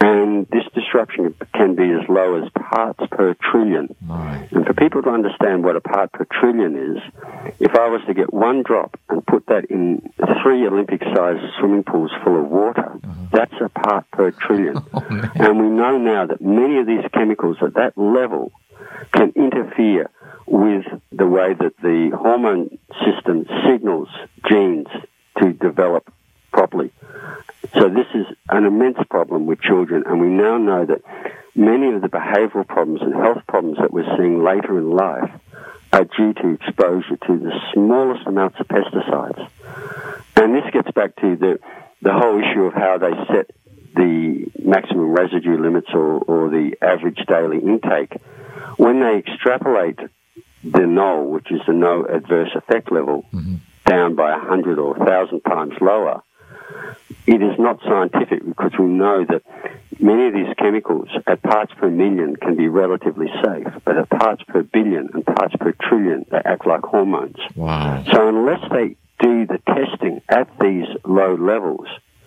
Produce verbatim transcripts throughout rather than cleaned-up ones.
And this disruption can be as low as parts per trillion. Right. And for people to understand what a part per trillion is, if I was to get one drop and put that in three Olympic-sized swimming pools full of water, uh-huh. that's a part per trillion. Oh, and we know now that many of these chemicals at that level can interfere with the way that the hormone system signals genes to develop properly. So this is an immense problem with children, and we now know that many of the behavioral problems and health problems that we're seeing later in life are due to exposure to the smallest amounts of pesticides. And this gets back to the, the whole issue of how they set the maximum residue limits or, or the average daily intake. When they extrapolate the null, which is the no adverse effect level, mm-hmm. down by one hundred or one thousand times lower, it is not scientific because we know that many of these chemicals at parts per million can be relatively safe, but at parts per billion and parts per trillion, they act like hormones. Wow. So unless they do the testing at these low levels,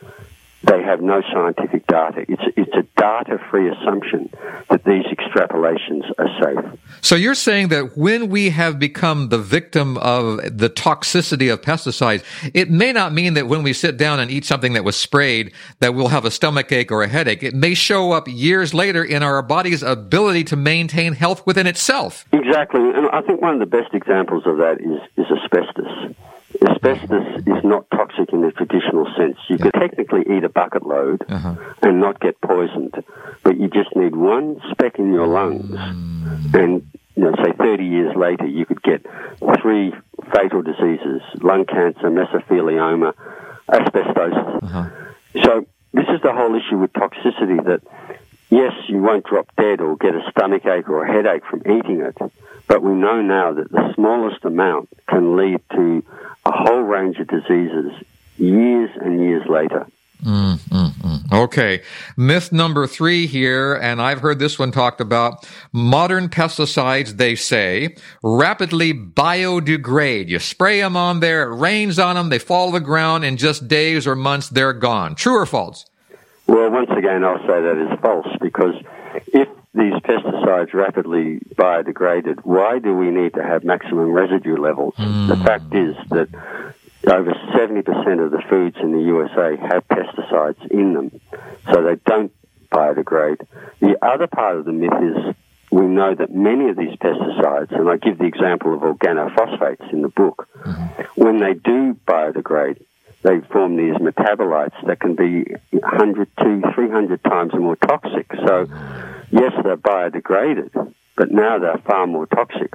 they have no scientific data. It's it's a data-free assumption that these extrapolations are safe. So you're saying that when we have become the victim of the toxicity of pesticides, it may not mean that when we sit down and eat something that was sprayed that we'll have a stomach ache or a headache. It may show up years later in our body's ability to maintain health within itself. Exactly. And I think one of the best examples of that is, is asbestos. Asbestos is not toxic in the traditional sense. You could technically eat a bucket load uh-huh. and not get poisoned, but you just need one speck in your lungs, mm. and you know, say thirty years later, you could get three fatal diseases: lung cancer, mesothelioma, asbestosis. Uh-huh. So this is the whole issue with toxicity. That yes, you won't drop dead or get a stomach ache or a headache from eating it, but we know now that the smallest amount can lead to a whole range of diseases years and years later. Mm, mm, mm. Okay. Myth number three here, and I've heard this one talked about. Modern pesticides, they say, rapidly biodegrade. You spray them on there, it rains on them, they fall to the ground, in just days or months, they're gone. True or false? Well, once again, I'll say that is false, because if these pesticides rapidly biodegraded, why do we need to have maximum residue levels? Mm. The fact is that over seventy percent of the foods in the U S A have pesticides in them, so they don't biodegrade. The other part of the myth is we know that many of these pesticides, and I give the example of organophosphates in the book, mm-hmm. when they do biodegrade, they form these metabolites that can be one hundred to three hundred times more toxic. So, yes, they're biodegraded, but now they're far more toxic.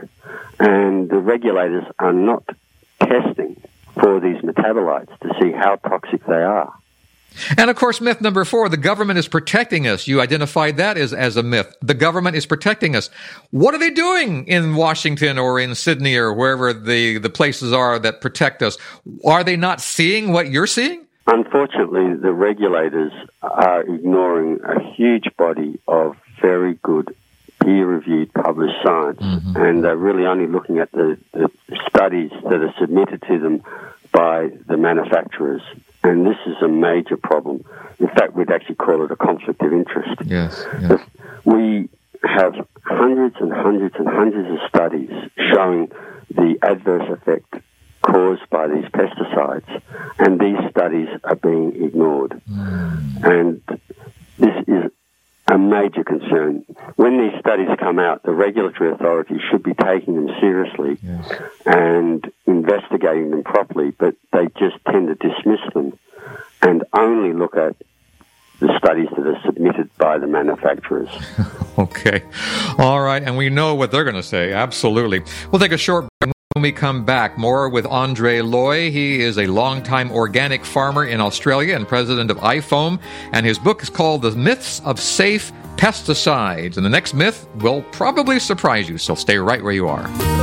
And the regulators are not testing for these metabolites to see how toxic they are. And, of course, myth number four, the government is protecting us. You identified that as, as a myth. The government is protecting us. What are they doing in Washington or in Sydney or wherever the, the places are that protect us? Are they not seeing what you're seeing? Unfortunately, the regulators are ignoring a huge body of very good peer-reviewed published science, mm-hmm. and they're really only looking at the, the studies that are submitted to them by the manufacturers. And this is a major problem. In fact, we'd actually call it a conflict of interest. Yes, yes. We have hundreds and hundreds and hundreds of studies showing the adverse effect caused by these pesticides, and these studies are being ignored. Mm. And this is a major concern. When these studies come out, the regulatory authorities should be taking them seriously yes. and investigating them properly, but they just tend to dismiss them and only look at the studies that are submitted by the manufacturers. Okay. All right. And we know what they're going to say. Absolutely. We'll take a short break. When we come back, more with Andre Loi. He is a longtime organic farmer in Australia and president of iFoam, and his book is called The Myths of Safe Pesticides. And the next myth will probably surprise you, so stay right where you are.